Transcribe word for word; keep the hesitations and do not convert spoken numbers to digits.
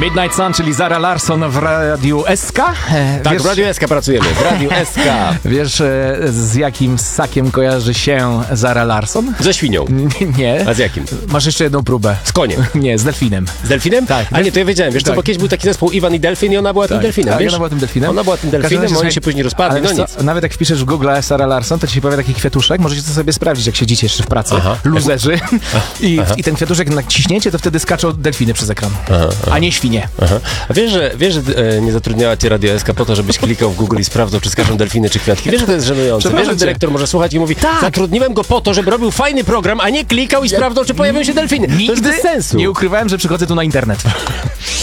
Midnight Sun, czyli Zara Larsson w Radiu S K. E, Tak, wiesz, w Radiu S K pracujemy, w Radiu S K. Wiesz, e, z jakim ssakiem kojarzy się Zara Larsson? Ze świnią. Nie. A z jakim? Masz jeszcze jedną próbę. Z koniem. Nie, z delfinem. Z delfinem? Tak. A nie, to ja wiedziałem, wiesz co, Tak. bo kiedyś był taki zespół Iwan i Delfin i ona była tym Tak, delfinem, tak, wiesz? ona była tym delfinem. Ona była tym W każdym delfinem, razie, oni słuchaj, się później rozpadli, ale no wiesz nic. co, nawet jak wpiszesz w Google Sara Larsson, to ci się pojawia taki kwiatuszek, możecie to sobie sprawdzić, jak siedzicie jeszcze w pracy, Aha. luzerzy, I, i ten kwiatuszek naciśnięcie, to wtedy skaczą delfiny przez ekran, Aha, a nie świnie. Aha. A wiesz, że, wiesz, że e, nie zatrudniała cię Radio S K po to, żebyś klikał w Google i sprawdzał, czy skaczą delfiny, czy kwiatki. Wiesz, że to jest żenujące. Wiesz, że dyrektor może słuchać i mówi, Tak. zatrudniłem go po to, żeby robił fajny program, a nie klikał i sprawdzał, czy pojawią się delfiny. To jest bez sensu. Nie ukrywałem, że przychodzę tu na internet.